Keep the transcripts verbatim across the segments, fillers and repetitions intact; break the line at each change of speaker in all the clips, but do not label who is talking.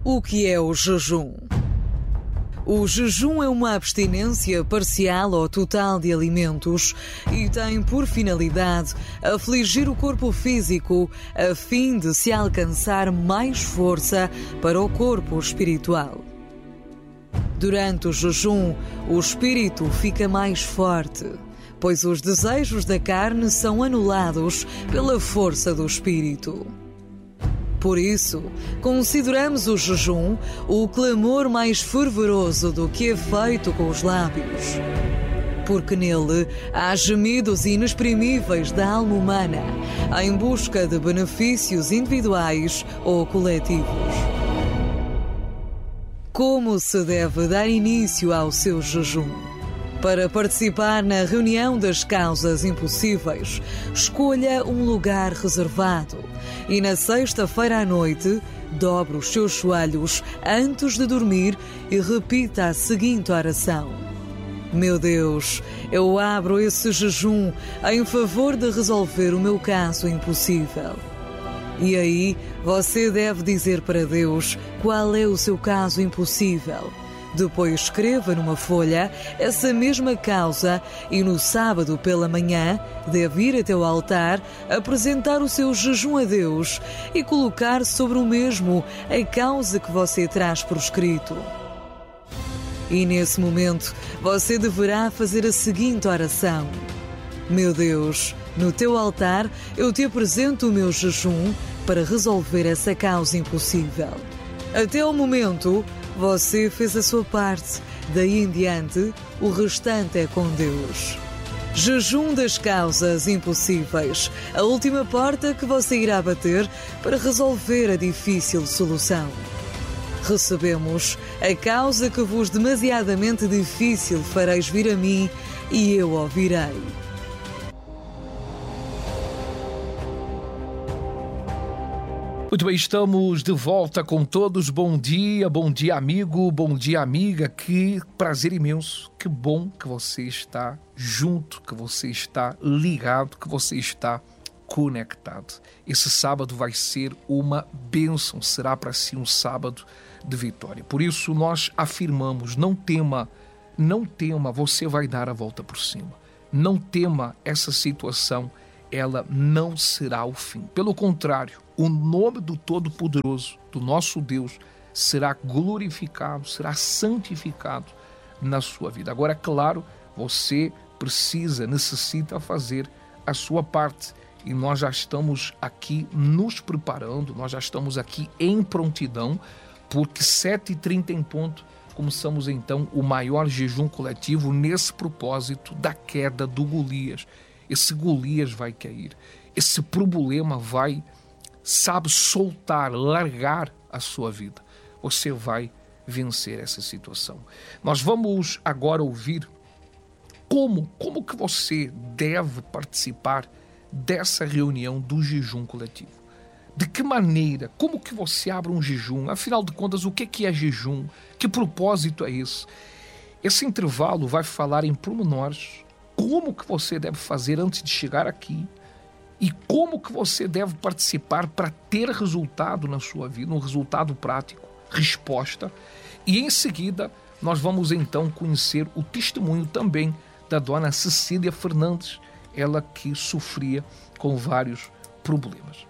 O que é o jejum? O jejum é uma abstinência parcial ou total de alimentos e tem por finalidade afligir o corpo físico a fim de se alcançar mais força para o corpo espiritual. Durante o jejum, o espírito fica mais forte, pois os desejos da carne são anulados pela força do espírito. Por isso, consideramos o jejum o clamor mais fervoroso do que é feito com os lábios. Porque nele há gemidos inexprimíveis da alma humana em busca de benefícios individuais ou coletivos. Como se deve dar início ao seu jejum? Para participar na reunião das causas impossíveis, escolha um lugar reservado e na sexta-feira à noite, dobre os seus joelhos antes de dormir e repita a seguinte oração: Meu Deus, eu abro esse jejum em favor de resolver o meu caso impossível. E aí, você deve dizer para Deus qual é o seu caso impossível. Depois escreva numa folha essa mesma causa e no sábado pela manhã deve ir até o altar, apresentar o seu jejum a Deus e colocar sobre o mesmo a causa que você traz por escrito. E nesse momento você deverá fazer a seguinte oração: Meu Deus, no teu altar eu te apresento o meu jejum para resolver essa causa impossível. Até o momento, você fez a sua parte, daí em diante, o restante é com Deus. Jejum das causas impossíveis, a última porta que você irá bater para resolver a difícil solução. Recebemos a causa que vos demasiadamente difícil fareis vir a mim e eu ouvirei.
Muito bem, estamos de volta com todos. Bom dia, bom dia amigo, bom dia amiga. Que prazer imenso, que bom que você está junto, que você está ligado, que você está conectado. Esse sábado vai ser uma bênção, será para si um sábado de vitória. Por isso nós afirmamos, não tema, não tema, você vai dar a volta por cima. Não tema essa situação, ela não será o fim. Pelo contrário, o nome do Todo-Poderoso, do nosso Deus, será glorificado, será santificado na sua vida. Agora, é claro, você precisa, necessita fazer a sua parte. E nós já estamos aqui nos preparando, nós já estamos aqui em prontidão, porque sete e trinta em ponto começamos então o maior jejum coletivo nesse propósito da queda do Golias. Esse Golias vai cair, esse problema vai, sabe, soltar, largar a sua vida. Você vai vencer essa situação. Nós vamos agora ouvir como, como que você deve participar dessa reunião do jejum coletivo. De que maneira, como que você abre um jejum? Afinal de contas, o que é jejum? Que propósito é esse? Esse intervalo vai falar em pormenores como que você deve fazer antes de chegar aqui e como que você deve participar para ter resultado na sua vida, um resultado prático, resposta. E em seguida, nós vamos então conhecer o testemunho também da dona Cecília Fernandes, ela que sofria com vários problemas.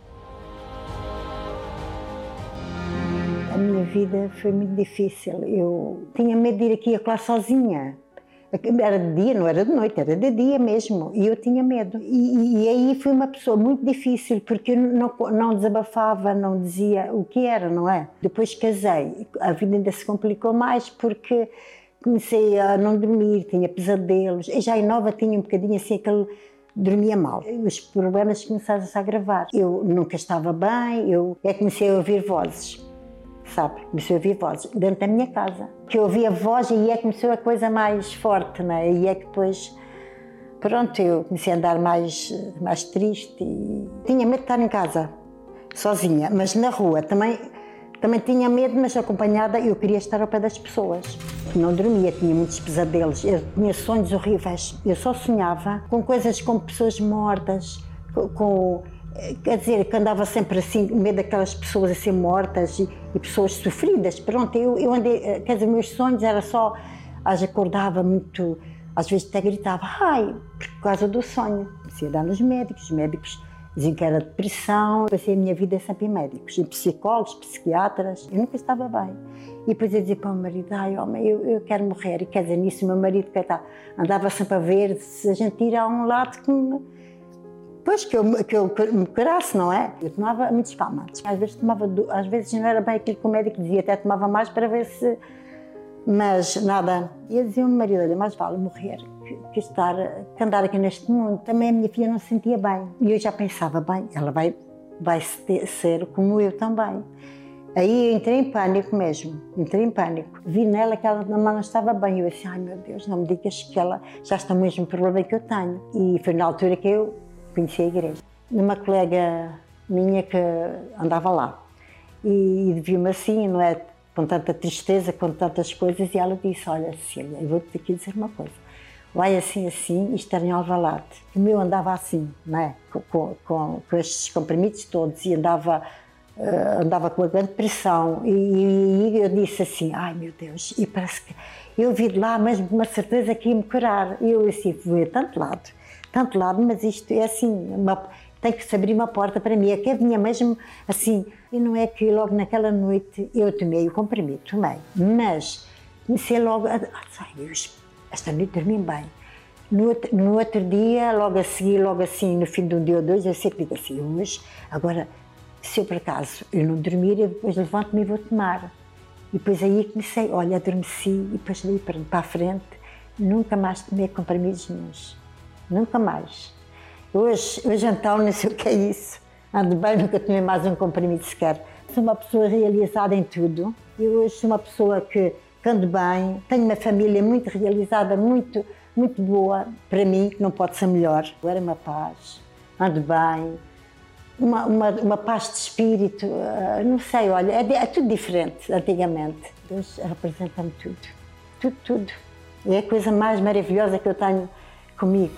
A minha vida foi muito difícil. Eu tinha medo de ir aqui a classe sozinha. Era de dia, não era de noite, era de dia mesmo. E eu tinha medo. E, e aí fui uma pessoa muito difícil, porque eu não, não desabafava, não dizia o que era, não é? Depois casei. A vida ainda se complicou mais, porque comecei a não dormir, tinha pesadelos. Eu já em nova tinha um bocadinho assim, aquele... dormia mal. Os problemas começaram a agravar. Eu nunca estava bem, eu é, comecei a ouvir vozes. Sabe, comecei a ouvir vozes dentro da minha casa, que eu ouvia voz e é que começou a coisa mais forte, né? E é que depois, pronto, eu comecei a andar mais, mais triste e tinha medo de estar em casa, sozinha, mas na rua também, também tinha medo, mas acompanhada, eu queria estar ao pé das pessoas. Não dormia, tinha muitos pesadelos, eu tinha sonhos horríveis, eu só sonhava com coisas como pessoas mortas, com, com Quer dizer, que andava sempre assim, no meio daquelas pessoas assim mortas e, e pessoas sofridas. Pronto, eu, eu andei, quer dizer, meus sonhos era só, às vezes acordava muito, às vezes até gritava, ai, por causa do sonho. Comecei a dar nos médicos, os médicos diziam que era depressão. Passei a minha vida sempre em médicos, em psicólogos, psiquiatras, eu nunca estava bem. E depois eu dizia para o meu marido, ai homem, eu, eu quero morrer. E quer dizer, nisso o meu marido que tá, andava sempre a ver se a gente ir a um lado que me, pois, que eu, que eu me curasse, não é? Eu tomava muitos calmantes. Às vezes tomava, às vezes não era bem aquilo que o médico dizia, até tomava mais para ver se... Mas nada. E eu dizia ao meu marido, olha, mais vale morrer que, que, estar, que andar aqui neste mundo. Também a minha filha não se sentia bem. E eu já pensava, bem, ela vai, vai ser como eu também. Aí eu entrei em pânico mesmo, entrei em pânico. Vi nela que ela não estava bem. Eu disse, ai meu Deus, não me digas que ela já está o mesmo problema que eu tenho. E foi na altura que eu conheci a igreja. Uma colega minha que andava lá e viu-me assim, não é? Com tanta tristeza, com tantas coisas, e ela disse, olha Cecília, eu vou-te aqui dizer uma coisa. Vai assim, assim, isto era em Alvalade. O meu andava assim, não é? Com, com, com, com estes comprimidos todos e andava... Uh, andava com uma grande pressão e, e eu disse assim, ai meu Deus, e parece que eu vi de lá mesmo com uma certeza que ia me curar. E eu assim, fui a tanto lado, tanto lado, mas isto é assim, uma, tem que se abrir uma porta para mim, é que eu vinha mesmo assim, e não é que logo naquela noite eu tomei o comprimido, tomei, mas comecei logo, a, ai, esta noite dormi bem. No outro, no outro dia, logo a seguir, logo assim, no fim de um dia ou dois, eu sempre digo assim, hoje, agora, se eu por acaso eu não dormir, eu depois levanto-me e vou tomar. E depois aí comecei, olha, adormeci e depois daí para a frente, nunca mais tomei comprimidos nenhuns. Nunca mais. Hoje, hoje então, não sei o que é isso. Ando bem, nunca tomei mais um comprimido sequer. Sou uma pessoa realizada em tudo. Eu hoje sou uma pessoa que ando bem, tenho uma família muito realizada, muito, muito boa para mim, que não pode ser melhor. Eu era uma paz, ando bem. Uma, uma, uma paz de espírito, uh, não sei, olha, é, é tudo diferente antigamente. Deus representa-me tudo, tudo, tudo. É a coisa mais maravilhosa que eu tenho comigo.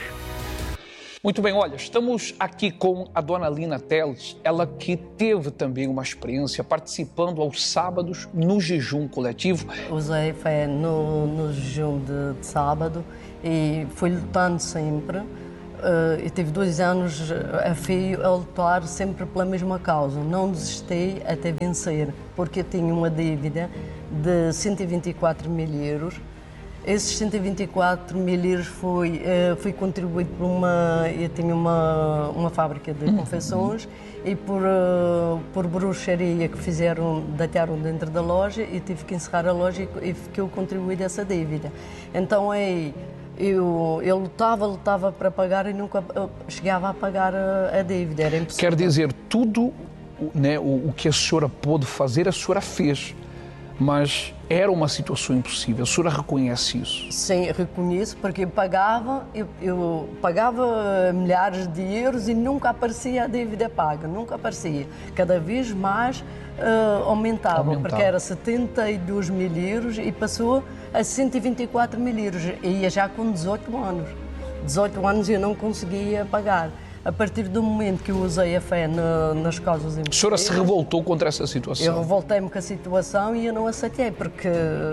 Muito bem, olha, estamos aqui com a dona Lina Teles, ela que teve também uma experiência participando aos sábados no jejum coletivo.
Usei fé no, no jejum de, de sábado e fui lutando sempre. Uh, eu tive dois anos a fio a lutar sempre pela mesma causa. Não desisti até vencer, porque eu tinha uma dívida de cento e vinte e quatro mil euros. Esses cento e vinte e quatro mil euros foi, uh, foi contribuído por uma... Eu tinha uma, uma fábrica de confecções e por, uh, por bruxaria que fizeram, deitaram dentro da loja e tive que encerrar a loja e, e ficou contribuída essa dívida. Então aí... Eu, eu lutava, lutava para pagar e nunca chegava a pagar a, a dívida, era impossível.
Quer dizer, tudo, né, o, o que a senhora pôde fazer, a senhora fez, mas era uma situação impossível, a senhora reconhece isso?
Sim, reconheço, porque eu pagava, eu, eu pagava milhares de euros e nunca aparecia a dívida paga, nunca aparecia. Cada vez mais uh, aumentava, aumentava, porque era setenta e dois mil euros e passou a cento e vinte e quatro mil euros, e ia já com dezoito anos. dezoito anos eu não conseguia pagar. A partir do momento que eu usei a fé na, nas causas impossíveis...
A senhora se revoltou contra essa situação?
Eu revoltei-me com a situação e eu não aceitei, porque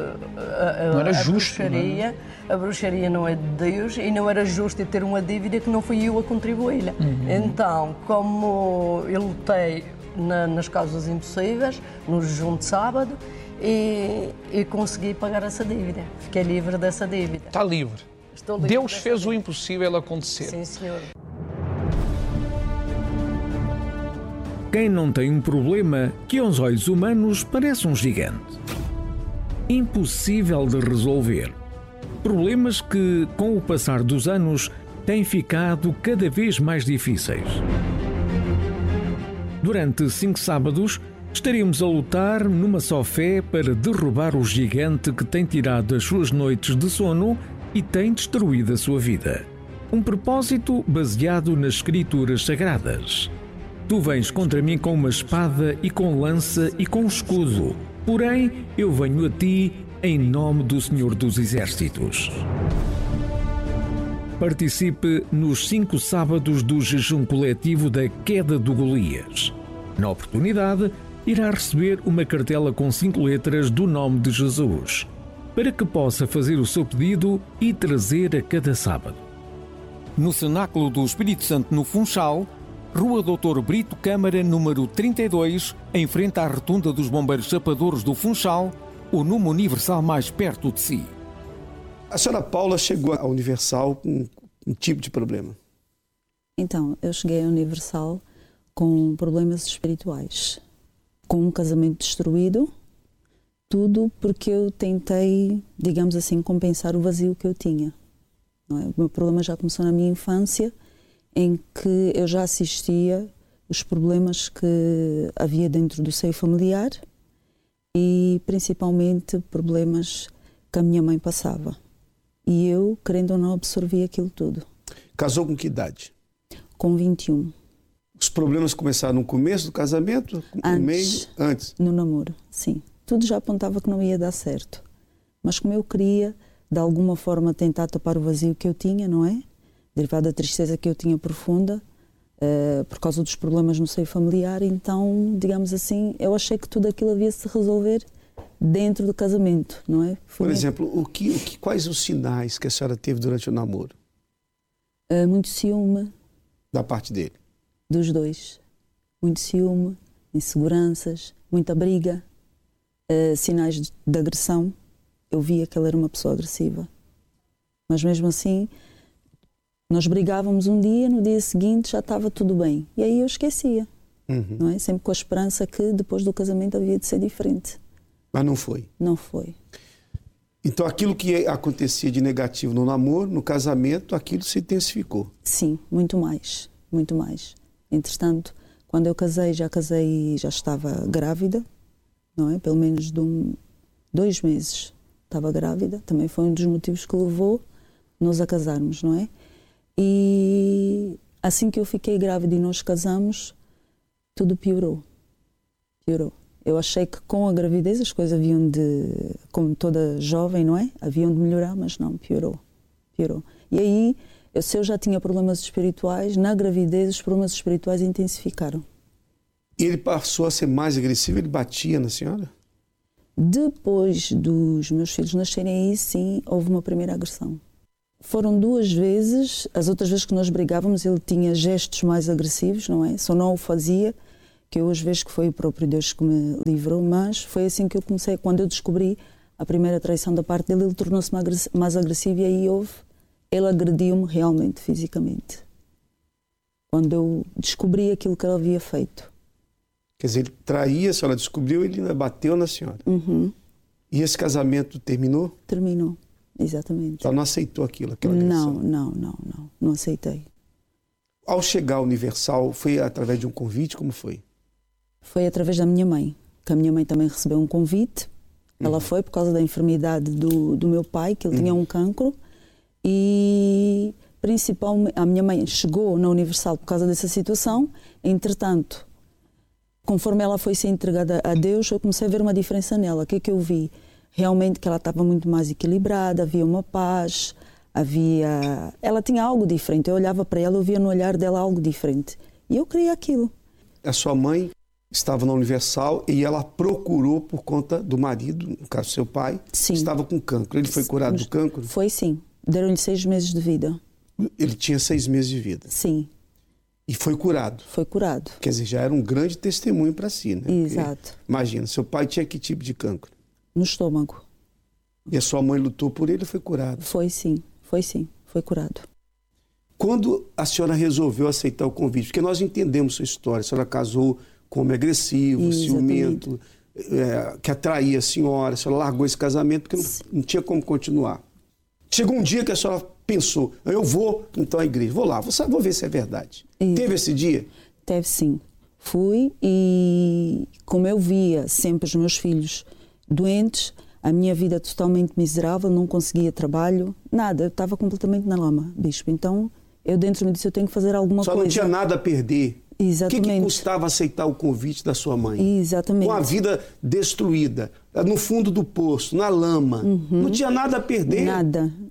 a, a,
não era
a,
justo,
bruxaria,
não é?
a bruxaria não é de Deus e não era justo eu ter uma dívida que não fui eu a contribuí-la. Uhum. Então, como eu lutei na, nas causas impossíveis, no jejum de sábado, e, e consegui pagar essa dívida. Fiquei livre dessa dívida.
Está livre.
Estou livre.
Deus fez
dívida.
O impossível acontecer.
Sim, senhor.
Quem não tem um problema que aos olhos humanos parece um gigante. Impossível de resolver. Problemas que, com o passar dos anos, têm ficado cada vez mais difíceis. Durante cinco sábados, estaremos a lutar numa só fé para derrubar o gigante que tem tirado as suas noites de sono e tem destruído a sua vida. Um propósito baseado nas Escrituras Sagradas. Tu vens contra mim com uma espada e com lança e com escudo. Porém, eu venho a ti em nome do Senhor dos Exércitos. participe nos cinco sábados do jejum coletivo da Queda do Golias. Na oportunidade, irá receber uma cartela com cinco letras do nome de Jesus, para que possa fazer o seu pedido e trazer a cada sábado. No Cenáculo do Espírito Santo, no Funchal, Rua doutor Brito Câmara, número trinta e dois, em frente à Rotunda dos Bombeiros Chapadores do Funchal, o número universal mais perto de si.
A senhora Paula chegou à Universal com um tipo de problema?
Então, eu cheguei à Universal com problemas espirituais, com um casamento destruído, tudo porque eu tentei, digamos assim, compensar o vazio que eu tinha. Não é? O meu problema já começou na minha infância, em que eu já assistia os problemas que havia dentro do seio familiar e principalmente problemas que a minha mãe passava. E eu, querendo ou não, absorvi aquilo tudo.
Casou com que idade?
Com vinte e um.
Os problemas começaram no começo do casamento?
Antes,
no meio? Antes?
No namoro, sim. Tudo já apontava que não ia dar certo. Mas como eu queria, de alguma forma, tentar tapar o vazio que eu tinha, não é? Derivado da tristeza que eu tinha profunda, uh, por causa dos problemas no seio familiar, então, digamos assim, eu achei que tudo aquilo havia de se resolver dentro do casamento, não é?
Foi por exemplo, o que, o que, quais os sinais que a senhora teve durante o namoro?
Uh, muito ciúme.
Da parte dele?
Dos dois. Muito ciúme, inseguranças, muita briga, uh, sinais de, de agressão. Eu via que ele era uma pessoa agressiva. Mas mesmo assim, nós brigávamos um dia, no dia seguinte já estava tudo bem. E aí eu esquecia, uhum. não é? Sempre com a esperança que depois do casamento havia de ser diferente.
Mas não foi?
Não foi.
Então aquilo que acontecia de negativo no namoro, no casamento, aquilo se intensificou?
Sim, muito mais, muito mais. Entretanto, quando eu casei, já casei, já estava grávida, não é? Pelo menos de um, dois meses estava grávida. Também foi um dos motivos que levou nós a casarmos, não é? E assim que eu fiquei grávida e nós casamos, tudo piorou. Piorou. Eu achei que com a gravidez as coisas haviam de, como toda jovem, não é? Haviam de melhorar, mas não, piorou. Piorou. E aí, eu, se eu já tinha problemas espirituais, na gravidez os problemas espirituais intensificaram.
Ele passou a ser mais agressivo? Ele batia na senhora?
Depois dos meus filhos nascerem aí, sim, houve uma primeira agressão. Foram duas vezes, as outras vezes que nós brigávamos, ele tinha gestos mais agressivos, não é? Só não o fazia, que eu hoje vejo que foi o próprio Deus que me livrou, mas foi assim que eu comecei. Quando eu descobri a primeira traição da parte dele, ele tornou-se mais agressivo e aí houve, ele agrediu-me realmente, fisicamente. Quando eu descobri aquilo que ele havia feito.
Quer dizer, ele traía, a senhora descobriu, ele ainda bateu na senhora.
Uhum.
E esse casamento terminou?
Terminou, exatamente.
Então não aceitou aquilo, aquela agressão?
Não, não, não, não, não aceitei.
Ao chegar ao Universal, foi através de um convite, como foi?
Foi através da minha mãe, que a minha mãe também recebeu um convite. Uhum. Ela foi por causa da enfermidade do, do meu pai, que ele uhum. tinha um cancro. E principalmente a minha mãe chegou na Universal por causa dessa situação. Entretanto, conforme ela foi ser entregada a Deus, eu comecei a ver uma diferença nela. O que é que eu vi? Realmente que ela estava muito mais equilibrada, havia uma paz, havia... Ela tinha algo diferente. Eu olhava para ela, eu via no olhar dela algo diferente. E eu queria aquilo.
A sua mãe estava na Universal e ela procurou por conta do marido, no caso seu pai,
sim.
que estava com cancro. Ele foi curado do cancro?
Foi sim. Deram-lhe seis meses de vida.
Ele tinha seis meses de vida?
Sim.
E foi curado?
Foi curado.
Quer dizer, já era um grande testemunho para si, né?
Exato.
Porque, imagina, seu pai tinha que tipo de cancro?
No estômago.
E a sua mãe lutou por ele e foi curado?
Foi sim, foi sim, foi curado.
Quando a senhora resolveu aceitar o convite, porque nós entendemos sua história, a senhora casou com um homem agressivo, exatamente. Ciumento, é, que atraía a senhora, a senhora largou esse casamento porque não, não tinha como continuar. Chegou um dia que a senhora pensou, eu vou então à igreja, vou lá, vou, vou ver se é verdade. E teve esse dia?
Teve sim. Fui e como eu via sempre os meus filhos doentes, a minha vida totalmente miserável, não conseguia trabalho, nada, eu estava completamente na lama, bispo. Então eu dentro de mim disse, eu tenho que fazer alguma
Só
coisa.
Só não tinha nada a perder.
Exatamente.
O que, que custava aceitar o convite da sua mãe?
Exatamente.
Com a vida destruída, no fundo do poço, na lama. Uhum. Não tinha nada a perder.
Nada.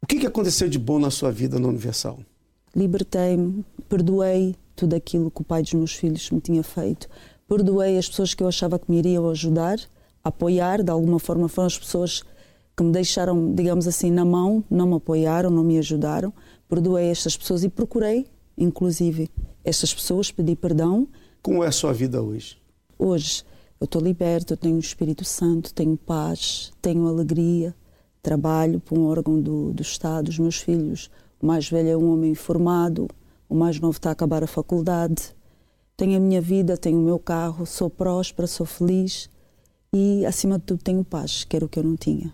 O que aconteceu de bom na sua vida no Universal?
Libertei-me, perdoei tudo aquilo que o pai dos meus filhos me tinha feito. Perdoei as pessoas que eu achava que me iriam ajudar, apoiar, de alguma forma foram as pessoas que me deixaram, digamos assim, na mão, não me apoiaram, não me ajudaram. Perdoei estas pessoas e procurei, inclusive, estas pessoas, pedi perdão.
Como é a sua vida hoje?
Hoje eu estou liberta, eu tenho o Espírito Santo, tenho paz, tenho alegria, trabalho para um órgão do, do Estado, os meus filhos. O mais velho é um homem formado, o mais novo está a acabar a faculdade. Tenho a minha vida, tenho o meu carro, sou próspera, sou feliz e, acima de tudo, tenho paz, que era o que eu não tinha.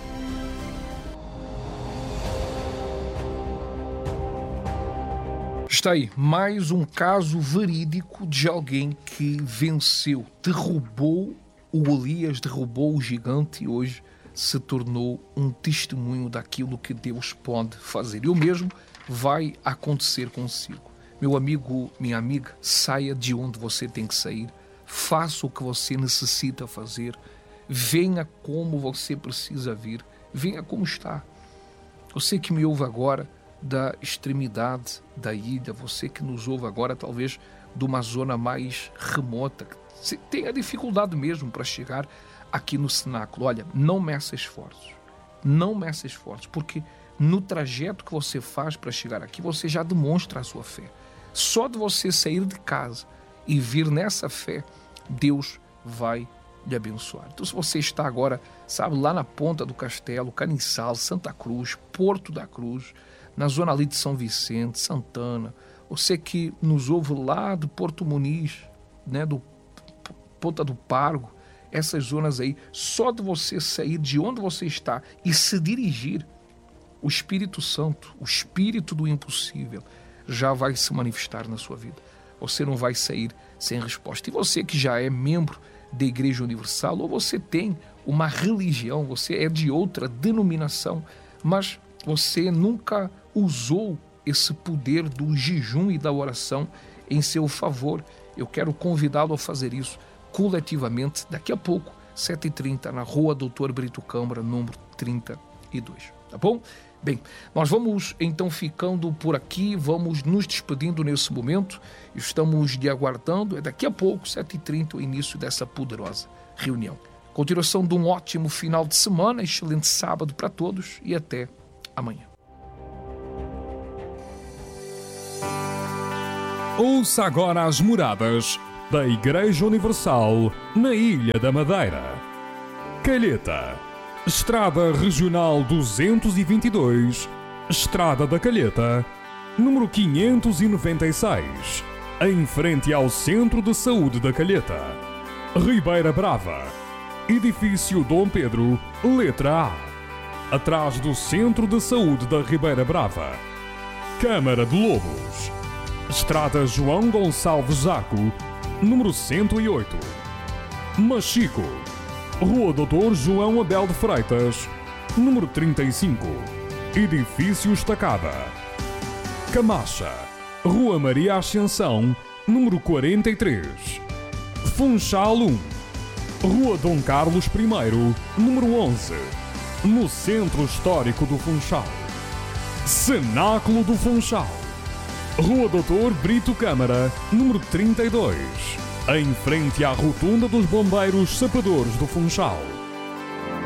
Está aí mais um caso verídico de alguém que venceu, derrubou o Golias, derrubou o gigante e hoje se tornou um testemunho daquilo que Deus pode fazer. E o mesmo vai acontecer consigo. Meu amigo, minha amiga, saia de onde você tem que sair, faça o que você necessita fazer, venha como você precisa vir, venha como está. Você que me ouve agora da extremidade da ilha, você que nos ouve agora talvez de uma zona mais remota, que tenha dificuldade mesmo para chegar aqui no cenáculo, olha, não meça esforços, não meça esforços, porque no trajeto que você faz para chegar aqui, você já demonstra a sua fé. Só de você sair de casa e vir nessa fé, Deus vai lhe abençoar. Então, se você está agora, sabe, lá na ponta do Castelo, Caniçal, Santa Cruz, Porto da Cruz, na zona ali de São Vicente, Santana, você que nos ouve lá do Porto Muniz, né, do Ponta do Pargo, essas zonas aí, só de você sair de onde você está e se dirigir, o Espírito Santo, o Espírito do impossível, já vai se manifestar na sua vida. Você não vai sair sem resposta. E você que já é membro da Igreja Universal, ou você tem uma religião, você é de outra denominação, mas você nunca usou esse poder do jejum e da oração em seu favor, eu quero convidá-lo a fazer isso coletivamente, daqui a pouco, sete e trinta, na Rua Doutor Brito Câmara, número trinta e dois. Tá bom? Bem, nós vamos então ficando por aqui, vamos nos despedindo nesse momento, estamos lhe aguardando, é daqui a pouco, sete e trinta, o início dessa poderosa reunião. Continuação de um ótimo final de semana, excelente sábado para todos e até amanhã.
Ouça agora as moradas da Igreja Universal na Ilha da Madeira. Calheta, Estrada Regional duzentos e vinte e dois, Estrada da Calheta, número quinhentos e noventa e seis, em frente ao Centro de Saúde da Calheta. Ribeira Brava, Edifício Dom Pedro, letra A, atrás do Centro de Saúde da Ribeira Brava. Câmara de Lobos, Estrada João Gonçalves Zaco, número cento e oito. Machico, Rua Doutor João Abel de Freitas, número trinta e cinco, Edifício Estacada. Camacha, Rua Maria Ascensão, número quarenta e três. Funchal um, Rua Dom Carlos I, número onze, no Centro Histórico do Funchal. Cenáculo do Funchal, Rua Doutor Brito Câmara, número trinta e dois, em frente à Rotunda dos Bombeiros Sapadores do Funchal.